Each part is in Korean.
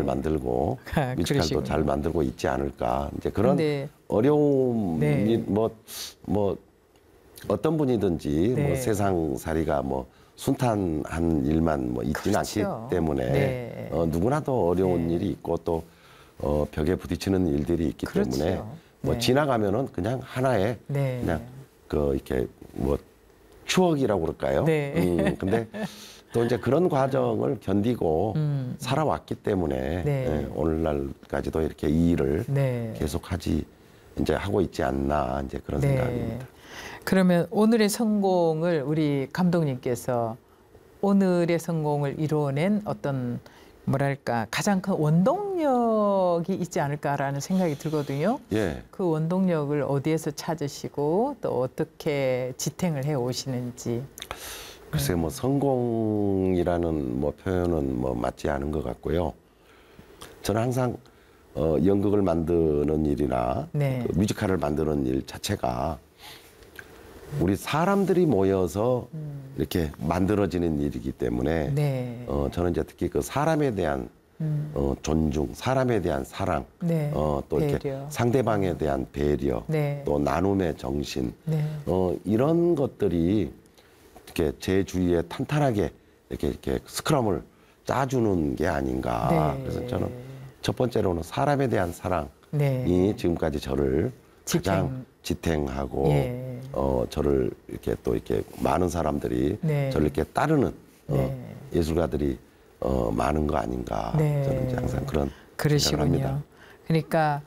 만들고 뮤지컬도 그러시군요. 잘 만들고 있지 않을까. 이제 그런 근데, 어려움이 네. 뭐 어떤 분이든지 네. 뭐 세상살이가 뭐 순탄한 일만 뭐 있지는 않기 그렇죠. 때문에 네. 누구나도 어려운 네. 일이 있고 또 벽에 부딪히는 일들이 있기 그렇지요. 때문에 뭐 네. 지나가면은 그냥 하나의 네. 그냥 이렇게 뭐 추억이라고 그럴까요? 네. 근데 또 이제 그런 과정을 견디고 살아왔기 때문에 네. 오늘날까지도 이렇게 이 일을 네. 계속하지 이제 하고 있지 않나 이제 그런 네. 생각입니다. 그러면 오늘의 성공을 우리 감독님께서 오늘의 성공을 이루어낸 어떤 뭐랄까 가장 큰 원동력이 있지 않을까라는 생각이 들거든요. 예. 그 원동력을 어디에서 찾으시고 또 어떻게 지탱을 해 오시는지. 글쎄 뭐 성공이라는 뭐 표현은 뭐 맞지 않은 것 같고요. 저는 항상 연극을 만드는 일이나 네. 그 뮤지컬을 만드는 일 자체가 우리 사람들이 모여서 이렇게 만들어지는 일이기 때문에 네. 저는 이제 특히 그 사람에 대한 존중, 사람에 대한 사랑, 네. 또 이렇게 배려. 상대방에 대한 배려, 네. 또 나눔의 정신, 네. 이런 것들이 이렇게 제 주위에 탄탄하게 이렇게 스크럼을 짜주는 게 아닌가. 네. 그래서 저는 첫 번째로는 사람에 대한 사랑이 네. 지금까지 저를 가장 지탱하고 예. 저를 이렇게 또 이렇게 많은 사람들이 네. 저를 이렇게 따르는 네. 예술가들이 많은 거 아닌가. 네. 저는 이제 항상 그런 생각을 그러시군요. 합니다. 그러니까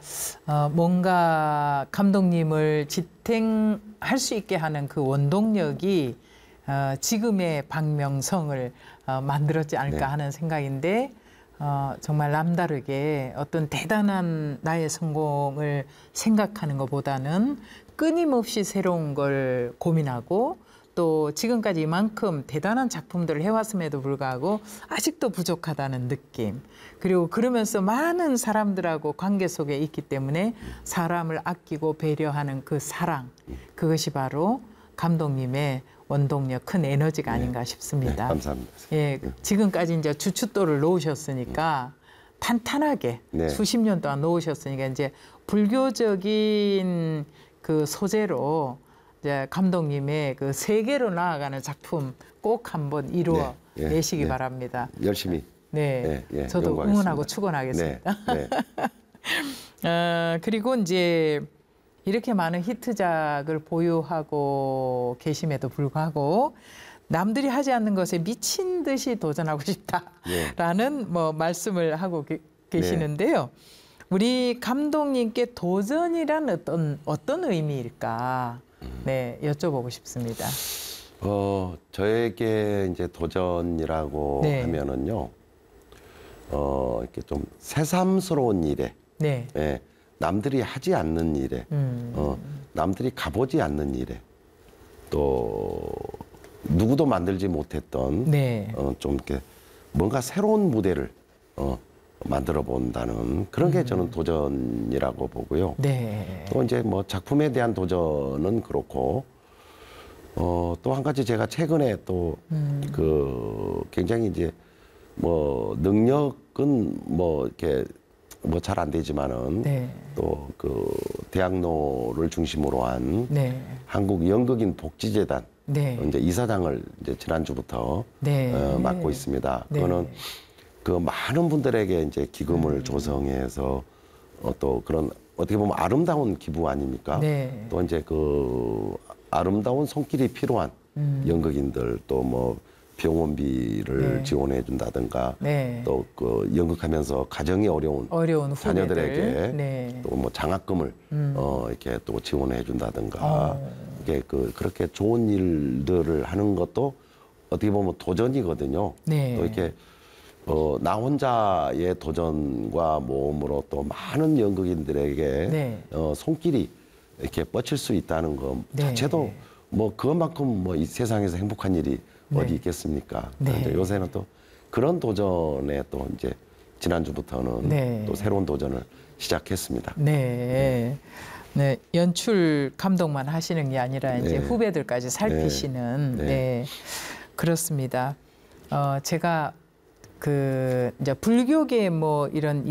뭔가 감독님을 지탱할 수 있게 하는 그 원동력이 지금의 박명성을 만들었지 않을까 네. 하는 생각인데 정말 남다르게 어떤 대단한 나의 성공을 생각하는 것보다는 끊임없이 새로운 걸 고민하고 또 지금까지 이만큼 대단한 작품들을 해왔음에도 불구하고 아직도 부족하다는 느낌. 그리고 그러면서 많은 사람들하고 관계 속에 있기 때문에 사람을 아끼고 배려하는 그 사랑. 그것이 바로 감독님의 원동력, 큰 에너지가 아닌가 싶습니다. 네, 감사합니다. 예, 지금까지 이제 주춧돌을 놓으셨으니까 탄탄하게 네. 수십 년 동안 놓으셨으니까 이제 불교적인 그 소재로 이제 감독님의 그 세계로 나아가는 작품 꼭 한번 이루어 네, 예, 내시기 네. 바랍니다. 열심히. 네, 예, 저도 연구하겠습니다. 응원하고 축원하겠습니다. 네, 네. 그리고 이제 이렇게 많은 히트작을 보유하고 계심에도 불구하고 남들이 하지 않는 것에 미친 듯이 도전하고 싶다라는 뭐 말씀을 하고 계시는데요. 우리 감독님께 도전이란 어떤 의미일까? 네, 여쭤보고 싶습니다. 저에게 이제 도전이라고 네. 하면은요, 이렇게 좀 새삼스러운 일에, 네. 예, 남들이 하지 않는 일에, 남들이 가보지 않는 일에, 또 누구도 만들지 못했던, 네. 좀 이렇게 뭔가 새로운 무대를 만들어 본다는 그런 게 저는 도전이라고 보고요. 네. 또 이제 뭐 작품에 대한 도전은 그렇고, 또 한 가지 제가 최근에 또 그 굉장히 이제 뭐 능력은 뭐 이렇게 뭐 잘 안 되지만은 네. 또 그 대학로를 중심으로 한 네. 한국 연극인 복지재단 네. 이제 이사장을 이제 지난주부터 네. 맡고 있습니다. 네. 그거는 그 많은 분들에게 이제 기금을 조성해서 또 그런 어떻게 보면 아름다운 기부 아닙니까? 네. 또 이제 그 아름다운 손길이 필요한 연극인들 또 뭐 병원비를 네. 지원해 준다든가 네. 또 그 연극하면서 가정이 어려운 어려운 자녀들에게 후배들. 네. 또 뭐 장학금을 이렇게 또 지원해 준다든가 이게 그렇게 좋은 일들을 하는 것도 어떻게 보면 도전이거든요. 네. 또 이렇게 나 혼자의 도전과 모험으로 또 많은 연극인들에게 네. 손길이 이렇게 뻗칠 수 있다는 것 네. 자체도 뭐 그것만큼 뭐 이 세상에서 행복한 일이 네. 어디 있겠습니까? 네. 이제 요새는 또 그런 도전에 또 이제 지난주부터는 네. 또 새로운 도전을 시작했습니다. 네. 네. 연출 감독만 하시는 게 아니라 이제 네. 후배들까지 살피시는 네. 네. 그렇습니다. 제가 그 이제 불교계 뭐 이런